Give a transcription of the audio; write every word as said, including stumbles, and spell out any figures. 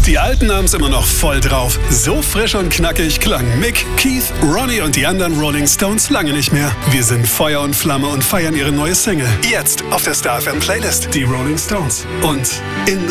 Die Alten haben's immer noch voll drauf. So frisch und knackig klangen Mick, Keith, Ronnie und die anderen Rolling Stones lange nicht mehr. Wir sind Feuer und Flamme und feiern ihre neue Single. Jetzt auf der Star F M Playlist. Die Rolling Stones. Und in